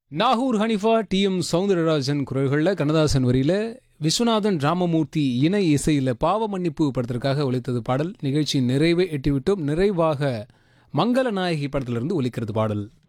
Nagore Hanifa TM. Soundararajan குரல்களில் கண்ணதாசன் வரியில விஸ்வநாதன் ராமமூர்த்தி இணை இசையில் பாவ மன்னிப்பு படத்திற்காக ஒலித்தது பாடல். நிகழ்ச்சி நிறைவே எட்டிவிட்டோம். நிறைவாக மங்கள நாயகி படத்திலிருந்து ஒலிக்கிறது பாடல்.